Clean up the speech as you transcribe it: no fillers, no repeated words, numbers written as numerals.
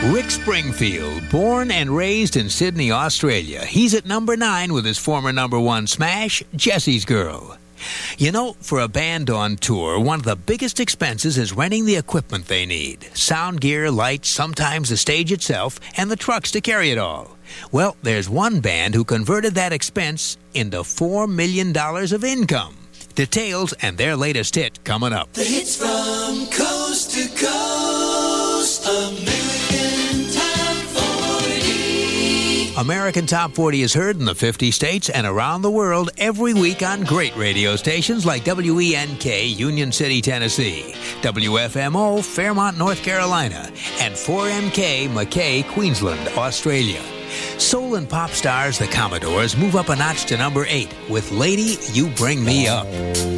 Rick Springfield, born and raised in Sydney, Australia. He's at number 9 with his former number 1 smash, Jesse's Girl. You know, for a band on tour, one of the biggest expenses is renting the equipment they need. Sound gear, lights, sometimes the stage itself, and the trucks to carry it all. Well, there's one band who converted that expense into $4 million of income. Details and their latest hit coming up. The hits from coast to coast, American Top 40. American Top 40 is heard in the 50 states and around the world every week on great radio stations like WENK, Union City, Tennessee, WFMO, Fairmont, North Carolina, and 4MK, Mackay, Queensland, Australia. Soul and pop stars, the Commodores, move up a notch to number 8 with Lady, You Bring Me Up.